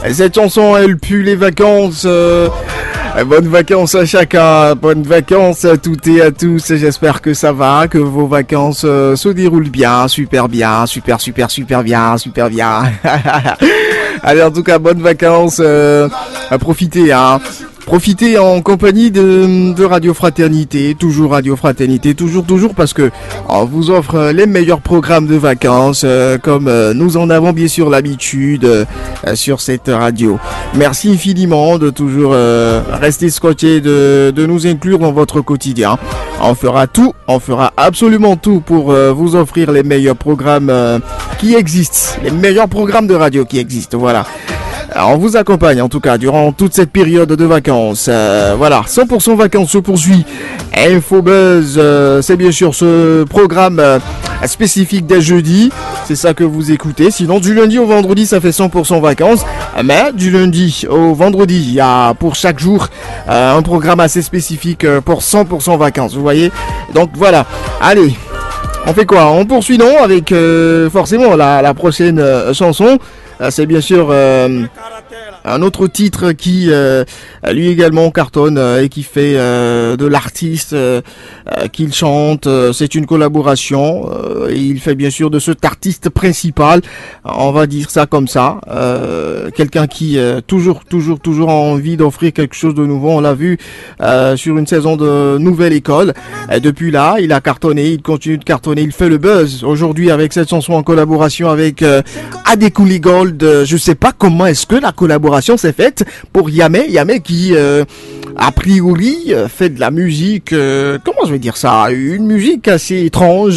Cette chanson, elle pue les vacances. Bonnes vacances à chacun, bonnes vacances à toutes et à tous. J'espère que ça va, que vos vacances se déroulent bien, super bien, super bien. Allez, en tout cas, bonnes vacances. Profitez, hein. Profitez en compagnie de Radio Fraternité, toujours Radio Fraternité, toujours parce que on vous offre les meilleurs programmes de vacances comme nous en avons bien sûr l'habitude sur cette radio. Merci infiniment de toujours rester scotché, de nous inclure dans votre quotidien. On fera absolument tout pour vous offrir les meilleurs programmes qui existent, les meilleurs programmes de radio qui existent, voilà. Alors, on vous accompagne en tout cas durant toute cette période de vacances. Voilà, 100% vacances se poursuit. Infobuzz, c'est bien sûr ce programme spécifique des jeudis. C'est ça que vous écoutez. Sinon, du lundi au vendredi, ça fait 100% vacances. Mais du lundi au vendredi, il y a pour chaque jour un programme assez spécifique pour 100% vacances. Vous voyez? Donc voilà, allez. On fait quoi? On poursuit non avec forcément la prochaine chanson. C'est bien sûr un autre titre qui lui également cartonne et qui fait de l'artiste qu'il chante. C'est une collaboration et il fait bien sûr de cet artiste principal, on va dire ça comme ça, quelqu'un qui toujours a envie d'offrir quelque chose de nouveau. On l'a vu sur une saison de Nouvelle École. Et depuis là, il a cartonné, il continue de cartonner, il fait le buzz aujourd'hui avec cette chanson en collaboration avec Adekunle Gold. Je sais pas comment est-ce que la collaboration s'est faite pour Yamé qui a priori fait de la musique, comment je vais dire ça, une musique assez étrange.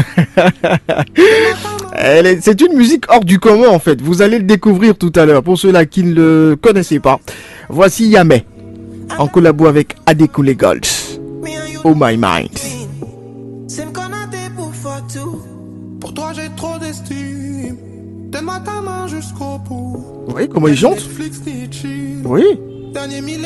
C'est une musique hors du commun en fait. Vous allez le découvrir tout à l'heure pour ceux-là qui ne le connaissaient pas. Voici Yamé en collabo avec Adekunle Gold. Oh my mind. Pour toi j'ai trop d'estime. T'es ma ta main jusqu'au bout. Oui, comment il chante? Oui.